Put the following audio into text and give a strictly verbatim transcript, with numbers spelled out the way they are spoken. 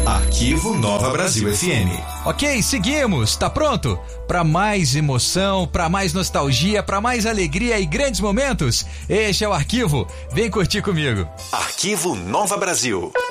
Arquivo Nova Brasil F M. Ok, seguimos. Tá pronto? Para mais emoção, para mais nostalgia, para mais alegria e grandes momentos? Este é o Arquivo. Vem curtir comigo. Arquivo Nova Brasil.